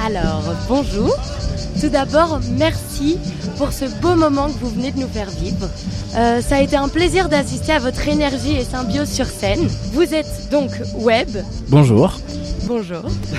Alors, bonjour. Tout d'abord, merci pour ce beau moment que vous venez de nous faire vivre. Ça a été un plaisir d'assister à votre énergie et symbiose sur scène. Vous êtes donc Web. Bonjour. Bonjour.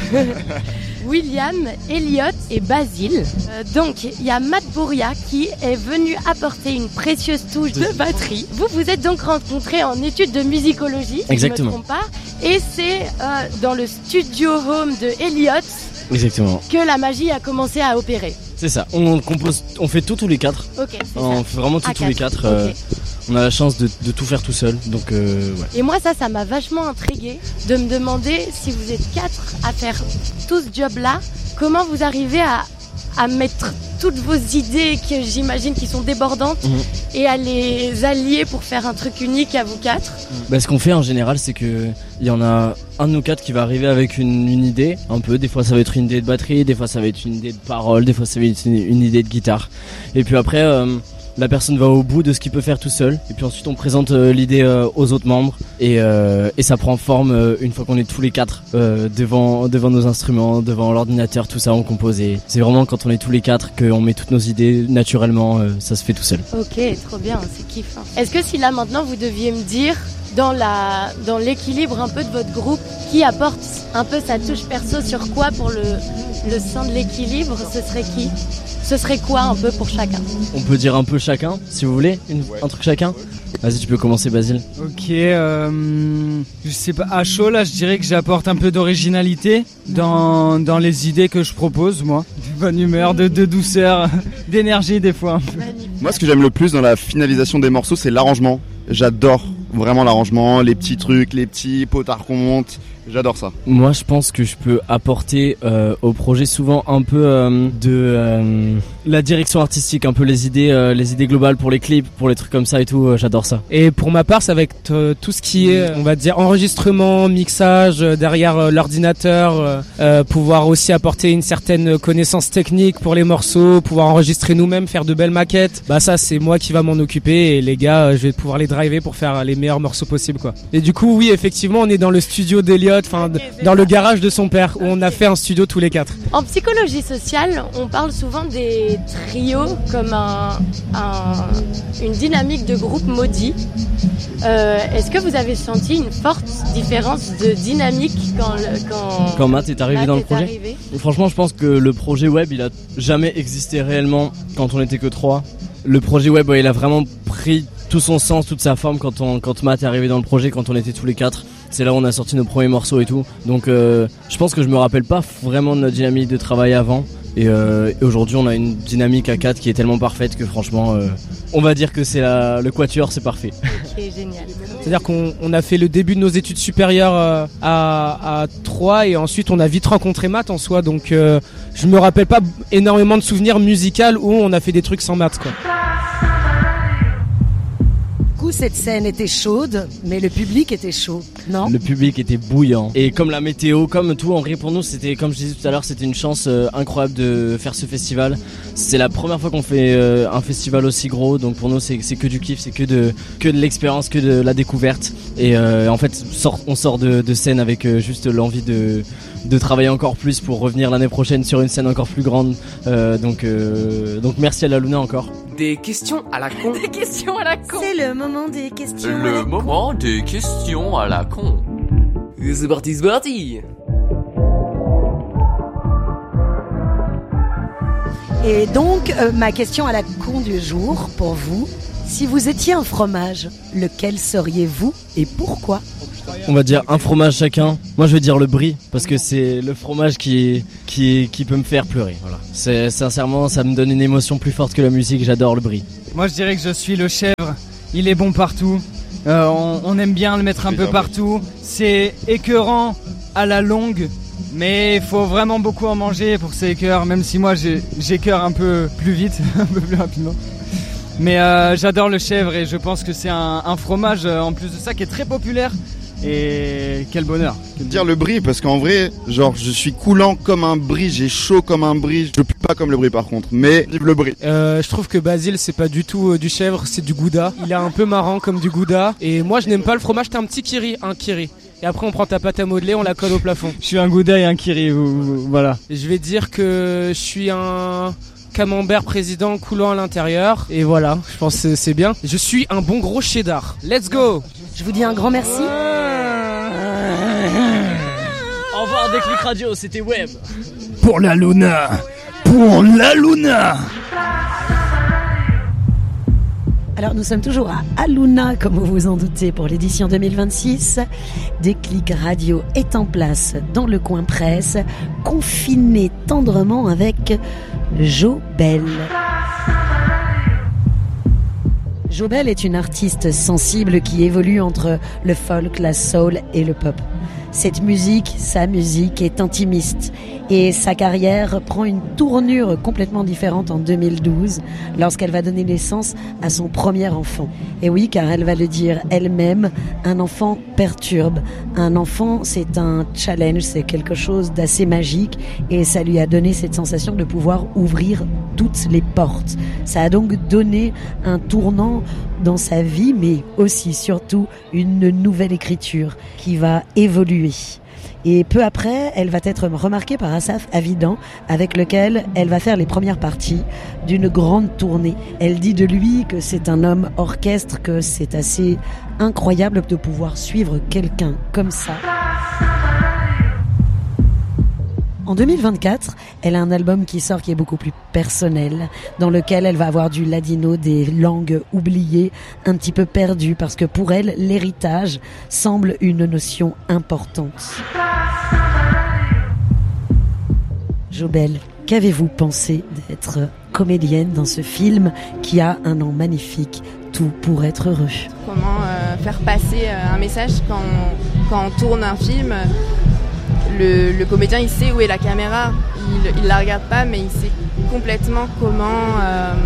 William, Elliot et Basile. Donc, il y a Matt Bouria qui est venu apporter une précieuse touche de batterie. Vous êtes donc rencontrés en études de musicologie, si Exactement. je ne me trompe pas. Et c'est dans le studio home de Elliot Exactement. que la magie a commencé à opérer. C'est ça. On compose, on fait tout tous les quatre. Ok, c'est On ça. fait vraiment tout À tous les quatre, quatre. ok. On a la chance de tout faire tout seul. Donc ouais. Et moi, ça m'a vachement intriguée de me demander si vous êtes 4 à faire tout ce job-là, comment vous arrivez à mettre toutes vos idées que j'imagine qui sont débordantes et à les allier pour faire un truc unique à vous 4. Bah, ce qu'on fait en général, c'est que il y en a un de nous quatre qui va arriver avec une idée, un peu. Des fois, ça va être une idée de batterie, des fois, ça va être une idée de parole, des fois, ça va être une idée de guitare. Et puis après, la personne va au bout de ce qu'il peut faire tout seul. Et puis ensuite, on présente l'idée aux autres membres. Et ça prend forme une fois qu'on est tous les quatre devant nos instruments, devant l'ordinateur, tout ça, on compose. Et c'est vraiment quand on est tous les quatre qu'on met toutes nos idées naturellement, ça se fait tout seul. Ok, trop bien, c'est kiffant. Est-ce que si là maintenant vous deviez me dire dans l'équilibre un peu de votre groupe, qui apporte un peu sa touche perso sur quoi pour le sein de l'équilibre, ce serait qui ? Ce serait quoi un peu pour chacun ? On peut dire un peu chacun, si vous voulez, un truc chacun. Vas-y, tu peux commencer, Basile. Ok, je sais pas, à chaud là, je dirais que j'apporte un peu d'originalité dans les idées que je propose, moi. De bonne humeur, de douceur, d'énergie des fois. Moi, ce que j'aime le plus dans la finalisation des morceaux, c'est l'arrangement. J'adore vraiment l'arrangement, les petits trucs, les petits potards qu'on monte. J'adore ça. Moi, je pense que je peux apporter au projet souvent un peu de la direction artistique, un peu les idées globales pour les clips, pour les trucs comme ça et tout. J'adore ça. Et pour ma part, ça va être tout ce qui est, on va dire, enregistrement, mixage derrière l'ordinateur, pouvoir aussi apporter une certaine connaissance technique pour les morceaux, pouvoir enregistrer nous-mêmes, faire de belles maquettes. Bah ça, c'est moi qui va m'en occuper et les gars, je vais pouvoir les driver pour faire les meilleurs morceaux possibles, quoi. Et du coup, oui, effectivement, on est dans le studio d'Elliot, enfin, dans le garage de son père, où on a fait un studio tous les quatre. En psychologie sociale, on parle souvent des trios comme une dynamique de groupe maudit. Est-ce que vous avez senti une forte différence de dynamique Quand Matt est arrivé Matt dans le est projet arrivé ? Franchement, je pense que le projet web, il a jamais existé réellement quand on était que 3. Le projet web, ouais, il a vraiment pris tout son sens, toute sa forme quand Matt est arrivé dans le projet, quand on était tous les 4. C'est là où on a sorti nos premiers morceaux et tout. Donc je pense que je me rappelle pas vraiment de notre dynamique de travail avant. Et aujourd'hui on a une dynamique à 4 qui est tellement parfaite que franchement on va dire que c'est le quatuor, c'est parfait. Ok, génial. C'est-à-dire qu'on a fait le début de nos études supérieures à 3 et ensuite on a vite rencontré Matt en soi. Donc je me rappelle pas énormément de souvenirs musicaux où on a fait des trucs sans Matt, quoi. Cette scène était chaude, mais le public était chaud, non ? Le public était bouillant. Et comme la météo, comme tout, en vrai pour nous, c'était, comme je disais tout à l'heure, c'était une chance incroyable de faire ce festival. C'est la première fois qu'on fait un festival aussi gros, donc pour nous c'est que du kiff, c'est que de l'expérience, que de la découverte. Et en fait, on sort de scène avec juste l'envie de travailler encore plus pour revenir l'année prochaine sur une scène encore plus grande. Donc merci à la Luna encore. Des questions à la con. Des questions à la con. C'est le moment des questions. Le moment des questions à la con. C'est parti, c'est parti. Et donc, ma question à la con du jour pour vous, si vous étiez un fromage, lequel seriez-vous et pourquoi ? On va dire un fromage chacun. Moi je vais dire le brie parce que c'est le fromage qui peut me faire pleurer. Voilà. C'est sincèrement, ça me donne une émotion plus forte que la musique. J'adore le brie. Moi, je dirais que je suis le chèvre. Il est bon partout. On aime bien le mettre un peu partout. C'est écœurant à la longue, mais il faut vraiment beaucoup en manger pour que ça écœure. Même si moi j'écœure un peu plus vite, un peu plus rapidement. Mais j'adore le chèvre et je pense que c'est un fromage en plus de ça qui est très populaire. Et quel bonheur. Dire le brie parce qu'en vrai, genre je suis coulant comme un brie, j'ai chaud comme un brie. Je pue pas comme le brie par contre, mais vive le brie. Je trouve que Basile c'est pas du tout du chèvre, c'est du gouda. Il est un peu marrant comme du gouda. Et moi je n'aime pas le fromage, t'es un petit kiri, un kiri. et après on prend ta pâte à modeler, on la colle au plafond. Je suis un gouda et un kiri, voilà. Je vais dire que je suis un camembert président coulant à l'intérieur, et voilà, je pense que c'est bien. Je suis un bon gros cheddar. Let's go. Je vous dis un grand merci. Au revoir Déclic Radio, c'était Web. Pour la Luna. Pour la Luna. Alors nous sommes toujours à Aluna, comme vous vous en doutez, pour l'édition 2026. Déclic Radio est en place dans le coin presse, confiné tendrement avec Jobel. Jobel est une artiste sensible qui évolue entre le folk, la soul et le pop. Cette musique, sa musique est intimiste et sa carrière prend une tournure complètement différente en 2012 lorsqu'elle va donner naissance à son premier enfant. Et oui, car elle va le dire elle-même, un enfant perturbe. Un enfant, c'est un challenge, c'est quelque chose d'assez magique et ça lui a donné cette sensation de pouvoir ouvrir toutes les portes. Ça a donc donné un tournant dans sa vie, mais aussi surtout une nouvelle écriture qui va évoluer. Et peu après, elle va être remarquée par Asaf Avidan, avec lequel elle va faire les premières parties d'une grande tournée. Elle dit de lui que c'est un homme orchestre, que c'est assez incroyable de pouvoir suivre quelqu'un comme ça. En 2024, elle a un album qui sort qui est beaucoup plus personnel, dans lequel elle va avoir du ladino, des langues oubliées, un petit peu perdues, parce que pour elle, l'héritage semble une notion importante. Jobel, qu'avez-vous pensé d'être comédienne dans ce film qui a un nom magnifique, Tout pour être heureux? Comment faire passer un message quand on tourne un film? Le comédien, il sait où est la caméra, il la regarde pas, mais il sait complètement comment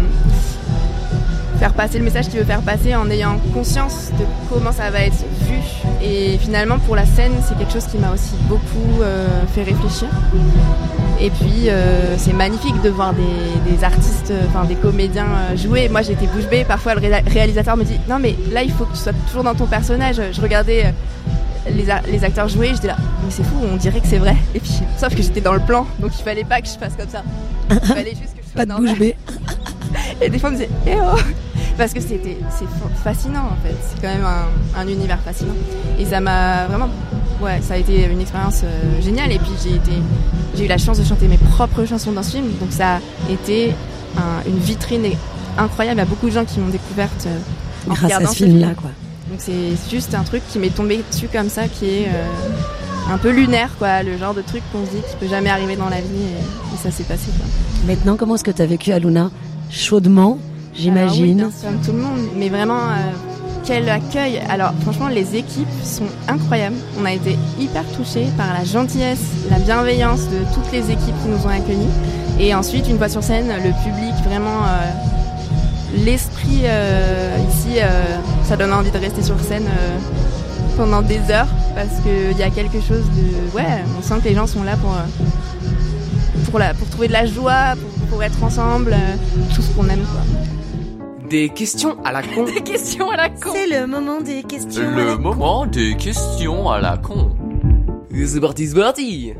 faire passer le message qu'il veut faire passer en ayant conscience de comment ça va être vu. Et finalement, pour la scène, c'est quelque chose qui m'a aussi beaucoup fait réfléchir. Et puis, c'est magnifique de voir des artistes, enfin des comédiens jouer. Moi, j'étais bouche bée. Parfois, le réalisateur me dit « Non, mais là, il faut que tu sois toujours dans ton personnage. » Je regardais les acteurs jouer, j'étais là « Mais c'est fou, on dirait que c'est vrai. » Et puis, sauf que j'étais dans le plan, donc il fallait pas que je fasse comme ça. Il fallait juste que je sois pas de bouche bée. Et des fois, on me disait « Eh oh !» Parce que c'est fascinant en fait, c'est quand même un univers fascinant. Et ça m'a vraiment, ouais, ça a été une expérience géniale. Et puis j'ai eu la chance de chanter mes propres chansons dans ce film, donc ça a été une vitrine incroyable. Il y a beaucoup de gens qui m'ont découverte en grâce regardant à ce film-là, quoi. Donc c'est juste un truc qui m'est tombé dessus comme ça, qui est un peu lunaire, quoi, le genre de truc qu'on se dit qui peut jamais arriver dans la vie, et ça s'est passé, quoi. Maintenant, comment est-ce que tu as vécu Aluna? Chaudement, j'imagine. Alors, oui, comme tout le monde, mais vraiment quel accueil. Alors franchement, les équipes sont incroyables. On a été hyper touchés par la gentillesse, la bienveillance de toutes les équipes qui nous ont accueillis. Et ensuite, une fois sur scène, le public, vraiment l'esprit ici, ça donne envie de rester sur scène pendant des heures, parce qu'il y a quelque chose de... Ouais, on sent que les gens sont là pour trouver de la joie, pour être ensemble, tout ce qu'on aime, quoi. Des questions à la con. Des questions à la con. C'est le moment des questions à la Le con. moment des questions à la con. C'est parti, c'est parti.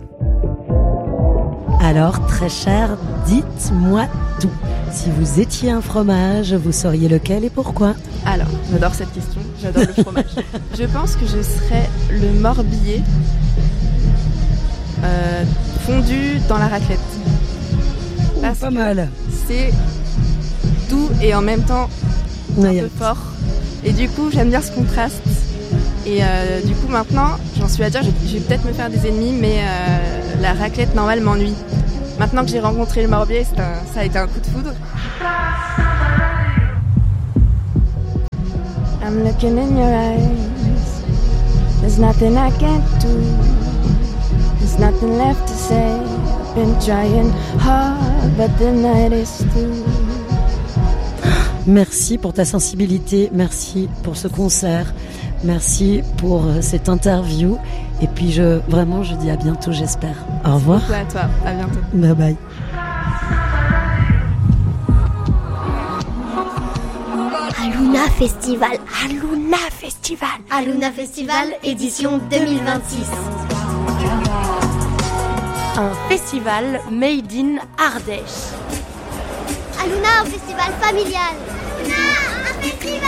Alors, très cher, dites-moi tout. Si vous étiez un fromage, vous sauriez lequel et pourquoi? Alors, j'adore cette question, j'adore le fromage. Je pense que je serais le morbier fondu dans la raclette. Pas mal. C'est doux et en même temps un peu fort. Et du coup, j'aime bien ce contraste. Et du coup, maintenant, j'en suis à dire, je vais peut-être me faire des ennemis, mais la raclette normale m'ennuie. Maintenant que j'ai rencontré le morbier, ça a été un coup de foudre. I'm looking in your eyes. There's nothing I can't do. There's nothing left to say. I've been trying hard, but the night is through. Merci pour ta sensibilité, merci pour ce concert, merci pour cette interview. Et puis je dis à bientôt, j'espère. Au revoir. Merci à toi, à bientôt. Bye bye. I Aluna Festival. Aluna Festival. Aluna Festival édition 2026. Un festival made in Ardèche. Aluna, un festival familial. Aluna, un festival.